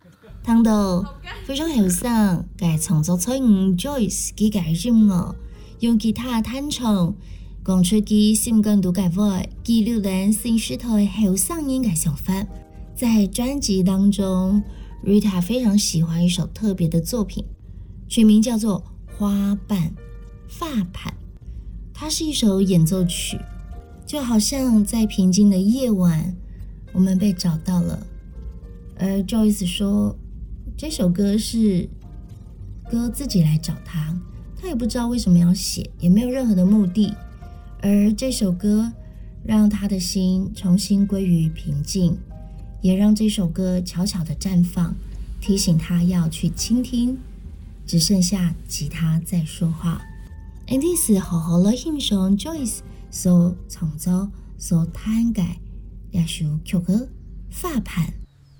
聽到非常後生嘅創作才女 Joyce 佢嘅音樂，用吉他彈唱，講出佢心感度嘅話，記錄了新時代後生人嘅想法。在專輯當中 Rita 非常喜歡一首特別的作品，取名叫做花瓣發盤，它是一首演奏曲，就好像在平靜的夜晚我們被找到了。而 Joyce 說這首歌是歌自己來找他也不知道為什麼要寫，也沒有任何的目的，而這首歌讓他的心重新歸於平靜，也讓這首歌悄悄地綻放，提醒他要去傾聽，只剩下吉他在說話。呢次好好來欣賞 Joyce 所創作所彈嘅一首曲嘅發盤。